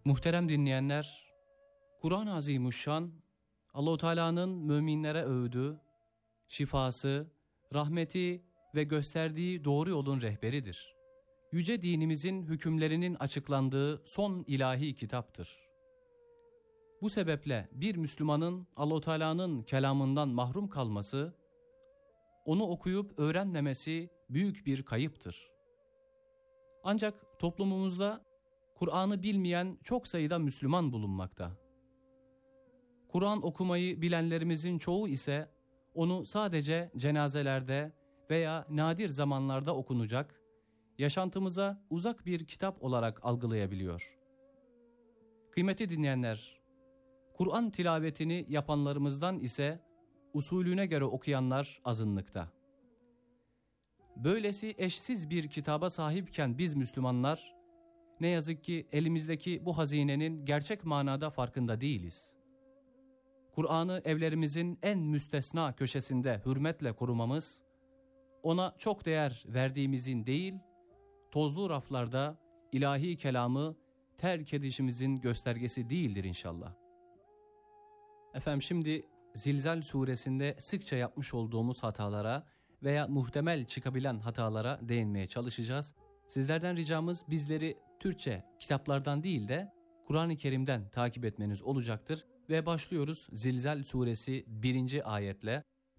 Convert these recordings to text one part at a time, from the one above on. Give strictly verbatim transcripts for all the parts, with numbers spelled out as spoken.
Muhterem dinleyenler, Kur'an-ı Azimuşşan, Allah-u Teala'nın müminlere övdüğü, şifası, rahmeti ve gösterdiği doğru yolun rehberidir. Yüce dinimizin hükümlerinin açıklandığı son ilahi kitaptır. Bu sebeple bir Müslümanın Allah-u Teala'nın kelamından mahrum kalması, onu okuyup öğrenmemesi büyük bir kayıptır. Ancak toplumumuzda Kur'an'ı bilmeyen çok sayıda Müslüman bulunmakta. Kur'an okumayı bilenlerimizin çoğu ise onu sadece cenazelerde veya nadir zamanlarda okunacak, yaşantımıza uzak bir kitap olarak algılayabiliyor. Kıymetli dinleyenler, Kur'an tilavetini yapanlarımızdan ise usulüne göre okuyanlar azınlıkta. Böylesi eşsiz bir kitaba sahipken biz Müslümanlar, ne yazık ki elimizdeki bu hazinenin gerçek manada farkında değiliz. Kur'an'ı evlerimizin en müstesna köşesinde hürmetle korumamız, ona çok değer verdiğimizin değil, tozlu raflarda ilahi kelamı terk edişimizin göstergesi değildir inşallah. Efendim şimdi Zilzal suresinde sıkça yapmış olduğumuz hatalara veya muhtemel çıkabilen hatalara değinmeye çalışacağız. Sizlerden ricamız bizleri Türkçe kitaplardan değil de Kur'an-ı Kerim'den takip etmeniz olacaktır. Ve başlıyoruz Zilzal suresi birinci ayetle.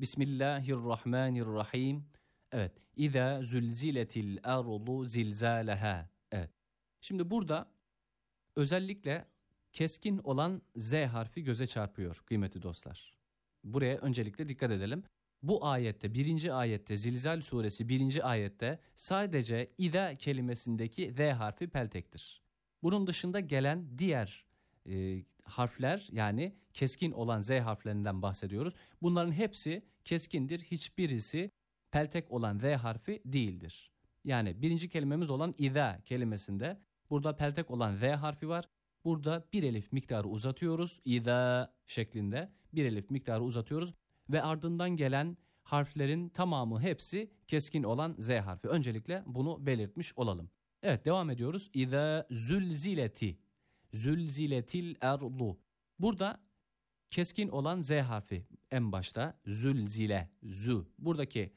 Bismillahirrahmanirrahim. Evet. İza zulziletil ardu zilzalaha. Evet. Şimdi burada özellikle keskin olan Z harfi göze çarpıyor kıymetli dostlar. Buraya öncelikle dikkat edelim. Bu ayette, birinci ayette, Zilzal suresi birinci ayette sadece İza kelimesindeki Z harfi peltektir. Bunun dışında gelen diğer e, harfler, yani keskin olan Z harflerinden bahsediyoruz. Bunların hepsi keskindir. Hiçbirisi peltek olan Z harfi değildir. Yani birinci kelimemiz olan İza kelimesinde burada peltek olan Z harfi var. Burada bir elif miktarı uzatıyoruz. İza şeklinde bir elif miktarı uzatıyoruz. Ve ardından gelen harflerin tamamı hepsi keskin olan Z harfi. Öncelikle bunu belirtmiş olalım. Evet, devam ediyoruz. İza zülzileti. Zülziletil erdu. Burada keskin olan Z harfi en başta. Zülzile. Zü. Buradaki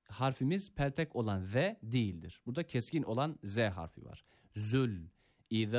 harfimiz peltek olan Z değildir. Burada keskin olan Z harfi var. Zül. İza